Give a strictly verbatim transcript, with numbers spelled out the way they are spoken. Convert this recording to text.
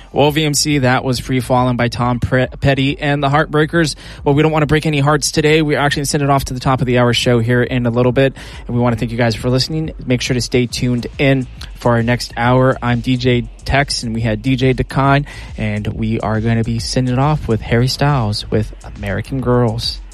Well, V M C, that was Free Fallin' by Tom Petty and the Heartbreakers. Well, we don't want to break any hearts today. We're actually going to send it off to the top of the hour show here in a little bit. And we want to thank you guys for listening. Make sure to stay tuned in for our next hour. I'm D J Tex, and we had D J Decon, and we are going to be sending it off with Harry Styles with American Girls.